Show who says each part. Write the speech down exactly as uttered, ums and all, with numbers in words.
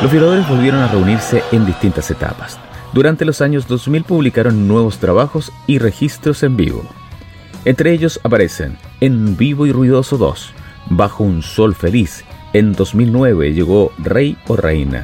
Speaker 1: Los violadores volvieron a reunirse en distintas etapas. Durante los años dos mil publicaron nuevos trabajos y registros en vivo. Entre ellos aparecen En Vivo y Ruidoso dos, Bajo un Sol Feliz. En dos mil nueve llegó Rey o Reina.